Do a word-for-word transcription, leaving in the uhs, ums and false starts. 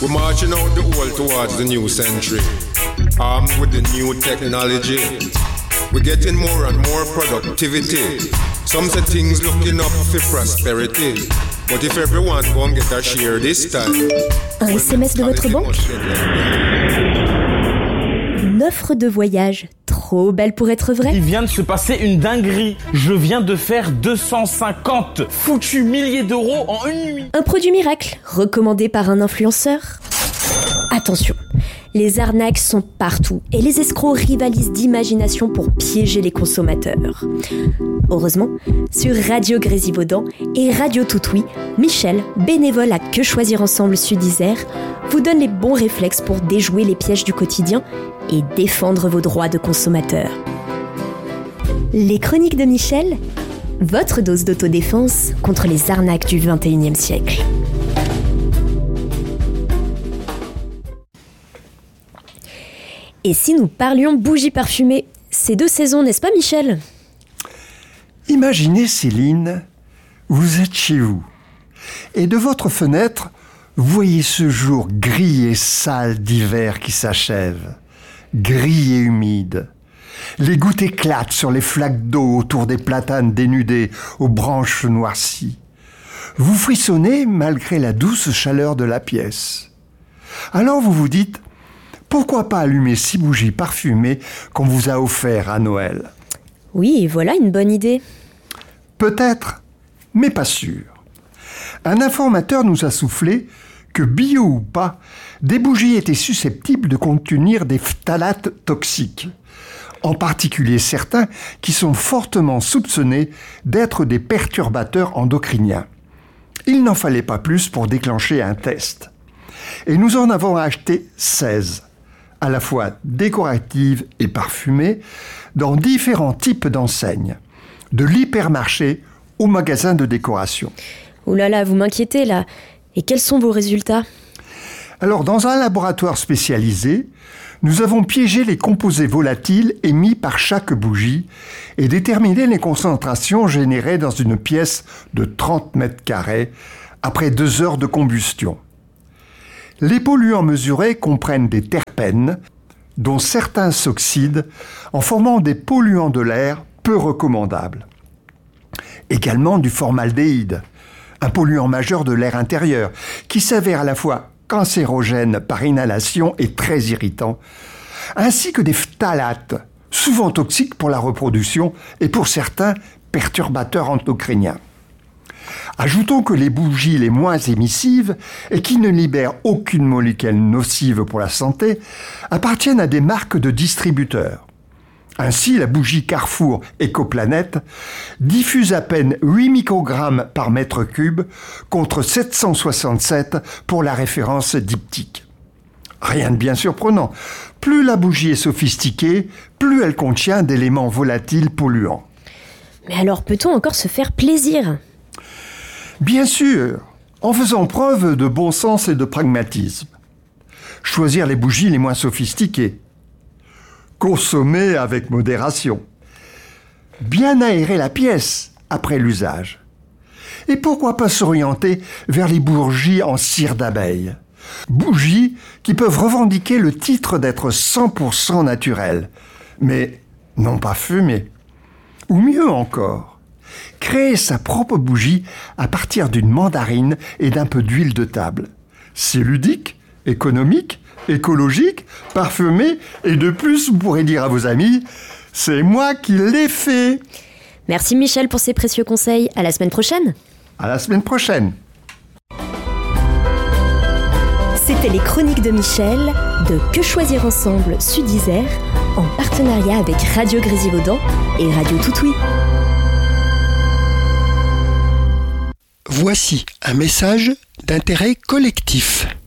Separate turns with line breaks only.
We're marching out the old towards the new century. Armed with the new technology, we're getting more and more productivity. Some say things looking up for prosperity. But if everyone gon' get a share this time.
Un S M S de votre banque? Une offre de voyage trop belle pour être vraie?
Il vient de se passer une dinguerie. Je viens de faire deux cent cinquante foutus milliers d'euros en une nuit.
Un produit miracle, recommandé par un influenceur? Attention, les arnaques sont partout et les escrocs rivalisent d'imagination pour piéger les consommateurs. Heureusement, sur Radio Grésivaudan et Radio Toutoui, Michel, bénévole à Que Choisir Ensemble Sud-Isère, vous donne les bons réflexes pour déjouer les pièges du quotidien et défendre vos droits de consommateur. Les chroniques de Michel, votre dose d'autodéfense contre les arnaques du vingt et unième siècle. Et si nous parlions bougies parfumées? C'est deux saisons, n'est-ce pas, Michel?
Imaginez, Céline, vous êtes chez vous. Et de votre fenêtre, vous voyez ce jour gris et sale d'hiver qui s'achève. Gris et humide. Les gouttes éclatent sur les flaques d'eau autour des platanes dénudés aux branches noircies. Vous frissonnez malgré la douce chaleur de la pièce. Alors vous vous dites, pourquoi pas allumer six bougies parfumées qu'on vous a offert à Noël?
Oui, voilà une bonne idée.
Peut-être, mais pas sûr. Un informateur nous a soufflé que, bio ou pas, des bougies étaient susceptibles de contenir des phtalates toxiques, en particulier certains qui sont fortement soupçonnés d'être des perturbateurs endocriniens. Il n'en fallait pas plus pour déclencher un test. Et nous en avons acheté seize, à la fois décoratives et parfumées, dans différents types d'enseignes, de l'hypermarché au magasin de décoration.
Ouh là là, vous m'inquiétez là. Et quels sont vos résultats?
Alors, dans un laboratoire spécialisé, nous avons piégé les composés volatiles émis par chaque bougie et déterminé les concentrations générées dans une pièce de trente mètres carrés après deux heures de combustion. Les polluants mesurés comprennent des terpènes, dont certains s'oxydent en formant des polluants de l'air peu recommandables. Également du formaldéhyde, un polluant majeur de l'air intérieur, qui s'avère à la fois cancérogène par inhalation et très irritant, ainsi que des phtalates, souvent toxiques pour la reproduction et pour certains perturbateurs endocriniens. Ajoutons que les bougies les moins émissives et qui ne libèrent aucune molécule nocive pour la santé appartiennent à des marques de distributeurs. Ainsi, la bougie Carrefour Ecoplanète diffuse à peine huit microgrammes par mètre cube contre sept cent soixante-sept pour la référence diptyque. Rien de bien surprenant. Plus la bougie est sophistiquée, plus elle contient d'éléments volatiles polluants.
Mais alors peut-on encore se faire plaisir?
Bien sûr, en faisant preuve de bon sens et de pragmatisme. Choisir les bougies les moins sophistiquées. Consommer avec modération. Bien aérer la pièce après l'usage. Et pourquoi pas s'orienter vers les bougies en cire d'abeille? Bougies qui peuvent revendiquer le titre d'être cent pour cent naturelles, mais non pas fumées. Ou mieux encore, créer sa propre bougie à partir d'une mandarine et d'un peu d'huile de table. C'est ludique, économique, écologique, parfumé, et de plus, vous pourrez dire à vos amis, c'est moi qui l'ai fait.
Merci Michel pour ces précieux conseils. À la semaine prochaine.
À la semaine prochaine.
C'était les chroniques de Michel de Que Choisir Ensemble Sud-Isère en partenariat avec Radio Grésivaudan et Radio Toutoui.
Voici un message d'intérêt collectif.